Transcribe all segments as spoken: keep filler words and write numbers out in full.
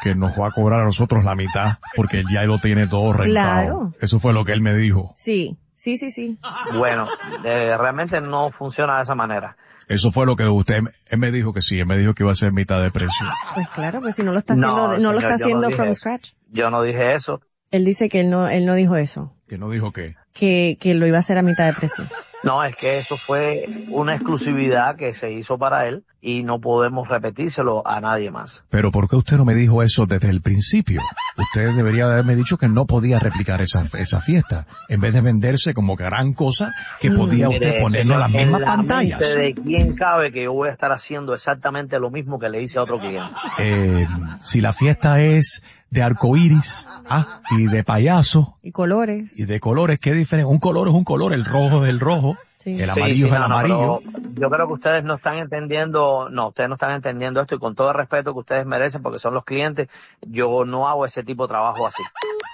que nos va a cobrar a nosotros la mitad porque ya lo tiene todo rentado. Claro. Eso fue lo que él me dijo. Sí, sí, sí, sí. Bueno, eh, realmente no funciona de esa manera. Eso fue lo que usted, él me dijo que sí, él me dijo que iba a ser mitad de precio. Pues claro, pues si no lo está haciendo, No, no, señor, lo está yo haciendo no dije from eso. scratch. Yo no dije eso. Él dice que él no, él no dijo eso. Que no dijo qué. Que, que lo iba a hacer a mitad de precio. No, es que eso fue una exclusividad que se hizo para él y no podemos repetírselo a nadie más. Pero ¿por qué usted no me dijo eso desde el principio? Usted debería haberme dicho que no podía replicar esa, esa fiesta, en vez de venderse como gran cosa que podía Mire, usted ponerlo en las en mismas la pantallas. mente ¿de quién cabe que yo voy a estar haciendo exactamente lo mismo que le hice a otro cliente? Eh, si la fiesta es de arcoíris, ah, y de payaso, Y colores. y de colores, ¿qué diferencia? Un color es un color, el rojo es el rojo, Sí. el Sí, amarillo sí, es el no, no, amarillo. pero yo creo que ustedes no están entendiendo, no, ustedes no están entendiendo esto y con todo el respeto que ustedes merecen porque son los clientes, yo no hago ese tipo de trabajo así.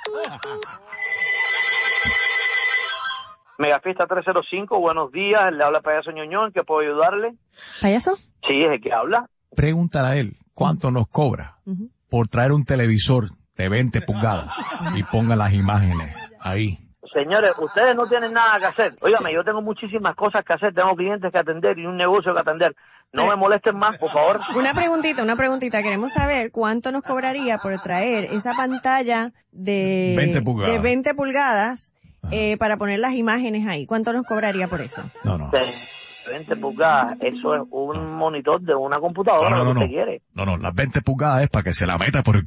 Megafiesta trescientos cinco, buenos días, le habla Payaso Ñoño, ¿en qué puedo ayudarle? ¿Payaso? Sí, es el que habla. Pregúntale a él cuánto nos cobra Uh-huh. por traer un televisor de veinte pulgadas y ponga las imágenes ahí. Señores, ustedes no tienen nada que hacer. Óigame, yo tengo muchísimas cosas que hacer, tengo clientes que atender y un negocio que atender. No me molesten más, por favor. Una preguntita, una preguntita. Queremos saber cuánto nos cobraría por traer esa pantalla de veinte pulgadas. de veinte pulgadas eh, para poner las imágenes ahí. ¿Cuánto nos cobraría por eso? No, no. veinte pulgadas, eso es un monitor de una computadora, No, no, lo no, que no. usted quiere. No, no, las veinte pulgadas es para que se la meta por el...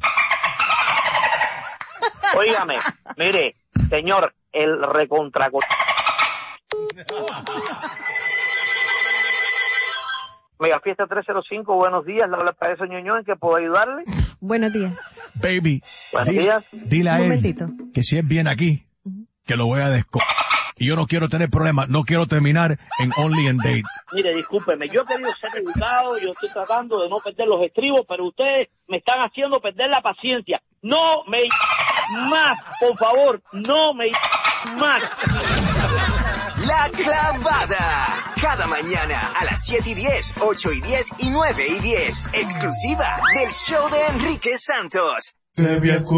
Óigame, mire, señor, el recontra... Megafiesta trescientos cinco, buenos días, le habla Payaso Ñoño, ¿en qué puedo ayudarle? Buenos días. Baby, Buenos di- días. dile a Un él momentito. que si él viene aquí, que lo voy a desco... Y yo no quiero tener problemas, no quiero terminar en Only and Date. Mire, discúlpeme, yo he querido ser educado, yo estoy tratando de no perder los estribos, pero ustedes me están haciendo perder la paciencia. No me más, por favor, no me más. La Clavada. Cada mañana a las siete y diez, ocho y diez y nueve y diez. Exclusiva del show de Enrique Santos.